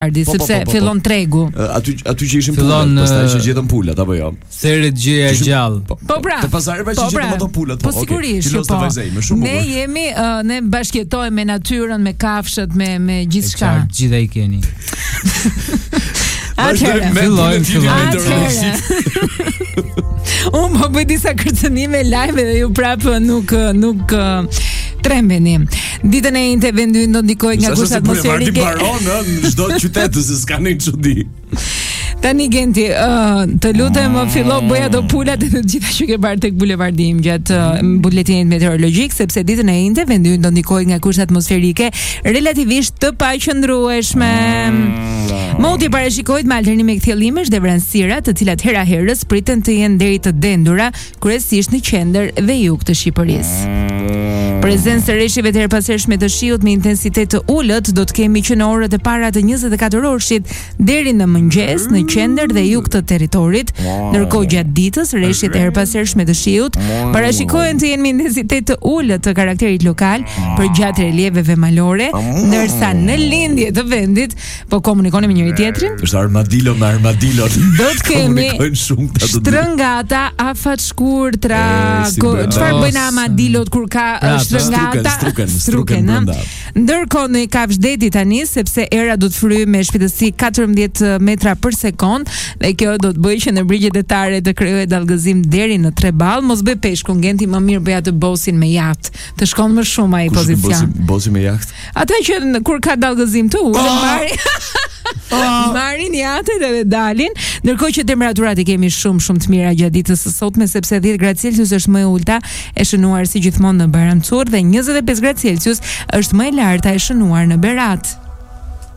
miliardi, sepse fillon tregu. Aty që ishin pulat, pastaj që gjetën pulat apo jo. Seret gjëja e gjallë. Po pra. Te pazareve që gjetën ato pulat. Po sigurisht, po. Ne jemi ne bashkëtojmë me natyrën, me kafshët, me gjithçka. Gjithë ai keni. Fillojmë. Unë po bëj disa kërcënime live dhe ju prapë nuk trembeni. Ditën e njëjtë vendi do ndikoj nga kushtet atmosferike. Në çdo qytet se s'ka ndonjë çudi. Tani Genti, të lutem fillo bëj ato pulat e të gjitha që ke parë tek bulevardi im gjatë buletinit meteorologjik, sepse ditën e njëjtë vendi do ndikoj nga kushtet atmosferike relativisht të paqëndrueshme. Moti parashikohet me alternime kthjellimesh dhe vranësira, të cilat hera herës priten të jenë deri të dendura, kryesisht në qendër dhe jug të Shqipërisë. Prezencë rreshive të erpashershme të shiut me intensitet të ulët do të kemi që në orët e para të 24 orëshit deri në mëngjes në qendër dhe jug të territorit, ndërkohë gjatë ditës rreshjet e erpashershme të shiut parashikohen të jenë me intensitet të ulët të karakterit lokal për gjatë relieveve malore, ndërsa në lindje të vendit po komunikoni me njëri tjetrin. Është armadillo me armadillo. Do të kemi shtrëngata afat shkurtra. Çfarë bëjnë armadillot kur ka shtrëngata? Struken. Ndërkohë në Kafshëdeti tani, sepse era do të fryjë me shpejtësi 14 metra për sekond dhe kjo do të bëjë që në brigjet etare të krijohet dallgëzim deri në 3 ball. Mos bëj peshkun, Genti, më mirë bëj atë bosin me jaht. Të shkon më shumë ai pozicion. Bosi me jaht? Ata që kur ka dallgëzim të ulët marrin jatet edhe dalin, ndërkohë që temperaturat i kemi shumë të mira gjatë ditës së sotme, sepse 10 gradë Celsius është më e ulta e shënuar si gjithmonë në Barancur dhe 25 gradë Celsius është më e larta e shënuar në Berat.